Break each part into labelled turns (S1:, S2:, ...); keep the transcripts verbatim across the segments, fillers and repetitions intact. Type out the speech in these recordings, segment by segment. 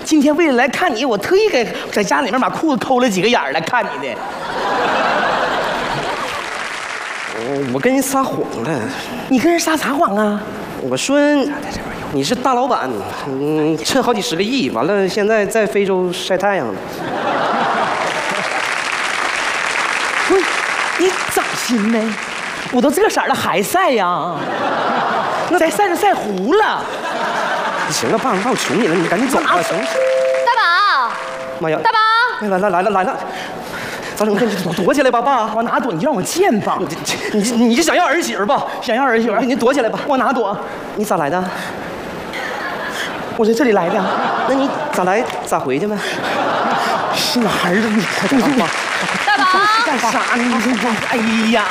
S1: 今天为了来看你，我特意给在家里面把裤子抠了几个眼儿来看你的。
S2: 我我跟人撒谎了。
S1: 你跟人撒啥谎啊？
S2: 我说你是大老板，嗯，趁好几十个亿，完了现在在非洲晒太阳呢。
S1: 不是，你长心没？我都这色儿了还晒呀？那再晒就晒糊了。
S2: 行了，爸，爸，我求你了，你赶紧走吧，行。
S3: 大宝，
S2: 妈呀！
S3: 大宝，
S2: 来了来了来了！咋整？你躲起来吧，爸！
S1: 往哪躲？你就让我见吧。
S2: 你你你是想要儿媳妇吧？
S1: 想要儿媳妇，
S2: 你躲起来吧。
S1: 往哪躲？
S2: 你咋来的？
S1: 我在这里来的。
S2: 那你咋来咋回去呗？
S1: 是哪儿的？你快点吧。
S3: 大宝，
S1: 干啥呢？你这这，哎呀！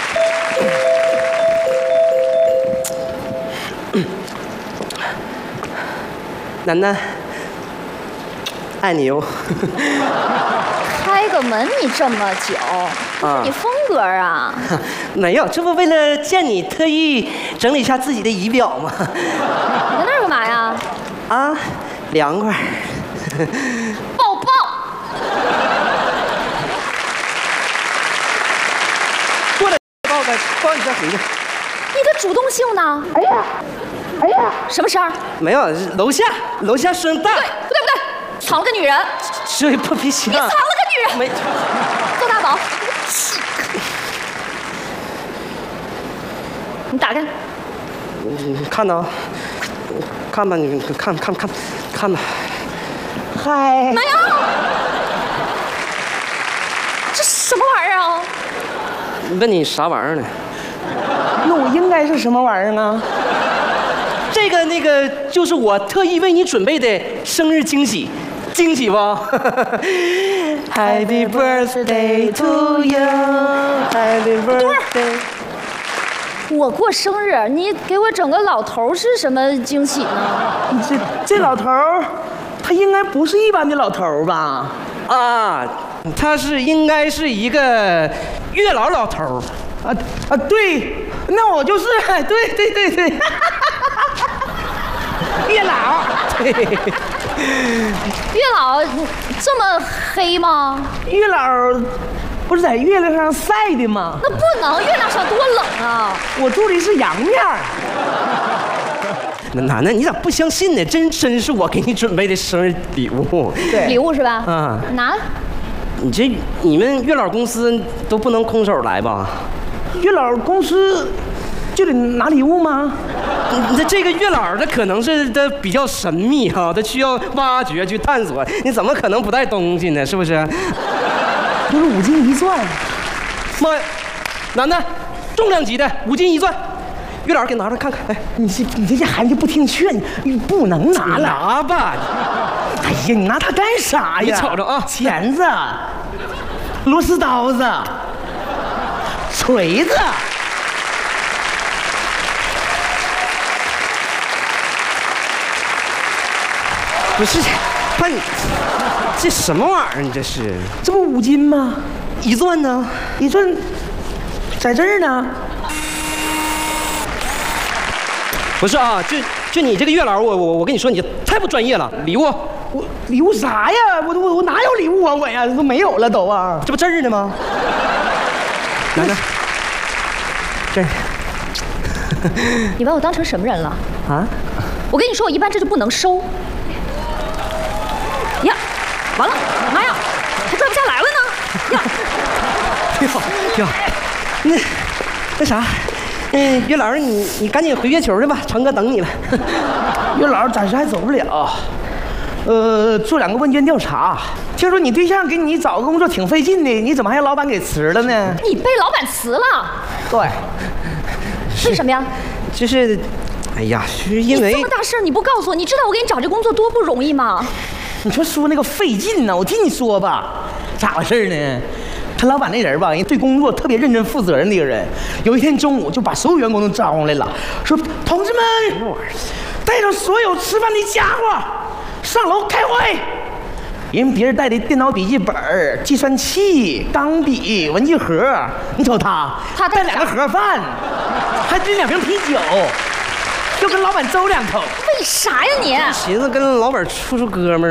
S2: 楠楠，爱你哟。
S3: 开个门你这么久，这是你风格啊？
S2: 没有，这不为了见你特意整理一下自己的仪表吗？
S3: 你在那儿干嘛呀？
S2: 啊，凉快。
S3: 抱抱。
S2: 过来，抱抱，抱你再回去。
S3: 你的主动性呢？
S1: 哎呀，哎呀，
S3: 什么声儿？
S2: 没有，楼下楼下声大。
S3: 对，不对不对，藏了个女人。
S2: 这破皮鞋。
S3: 你藏了个女人。
S2: 没。
S3: 邹大宝，你打开。
S2: 你看呢？看吧，你看看看看吧。
S1: 嗨。
S3: 没有。这什么玩意儿啊？
S2: 问你啥玩意儿呢？
S1: 那我应该是什么玩意儿啊？
S2: 这个那个就是我特意为你准备的生日惊喜，惊喜不？Happy birthday to you, Happy birthday。
S3: 我过生日，你给我整个老头是什么惊喜呢？
S1: 这这老头儿，他应该不是一般的老头儿吧？
S2: 啊，他是应该是一个月老老头儿。
S1: 啊啊，对，那我就是对对对对，月老。
S2: 对。
S3: 月老这么黑吗？
S1: 月老不是在月亮上晒的吗？
S3: 那不能，月亮上多冷啊！
S1: 我住的是阳面儿。
S2: 那楠楠，你咋不相信呢？真真是我给你准备的生日礼物。
S1: 对，
S3: 礼物是吧？
S2: 嗯，
S3: 拿。
S2: 你这你们月老公司都不能空手来吧？
S1: 月老公司就得拿礼物吗？
S2: 这这个月老他可能是他比较神秘哈，他需要挖掘去探索，你怎么可能不带东西呢？是不是？
S1: 不是五金一钻。
S2: 妈呀，楠楠，重量级的五金一钻，月老给拿着看看。哎，
S1: 你这你这这孩子不听劝，你不能拿了。
S2: 拿吧。
S1: 哎呀，你拿它干啥呀？
S2: 你瞅瞅啊，
S1: 钳子、螺丝刀子、锤子。
S2: 不是，爸你这什么玩意儿？你这是？
S1: 这不五金吗？
S2: 一钻呢？
S1: 一钻在这儿呢。
S2: 不是啊，就就你这个月老，我我我跟你说，你太不专业了。礼物，
S1: 我礼物啥呀？我我我哪有礼物啊？我呀都没有了都啊！
S2: 这不这儿呢吗？楠楠，这儿。
S3: 你把我当成什么人了？
S2: 啊？
S3: 我跟你说，我一般这就不能收。呀，完了，妈呀，还拽不下来了呢！呀，
S2: 挺好，挺好。那那啥，嗯，月老，你你赶紧回月球去吧，成哥等你了。
S1: 月老暂时还走不了，呃，做两个问卷调查。听说你对象给你找个工作挺费劲的，你怎么还让老板给辞了呢？
S3: 你被老板辞了？
S1: 对，
S3: 为什么呀？
S2: 就是，哎呀，是因为
S3: 你这么大事儿你不告诉我，你知道我给你找这工作多不容易吗？
S1: 你说说那个费劲呢？我听你说吧，咋回事呢？他老板那人吧，人对工作特别认真负责任的一个人。有一天中午就把所有员工都招上来了，说：“同志们，带着所有吃饭的家伙上楼开会。”人别人带的电脑笔记本、计算器、钢笔、文具盒，你瞅他，
S3: 他
S1: 带两个盒饭，还拎两瓶啤酒，要跟老板周两口。
S3: 为啥呀你？
S2: 寻思跟老板处处哥们儿。